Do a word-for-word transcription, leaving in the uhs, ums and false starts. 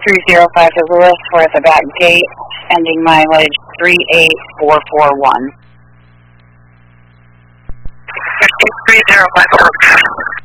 three zero five to Lewis. We're at the back gate, ending mileage three eight four four one. three zero five.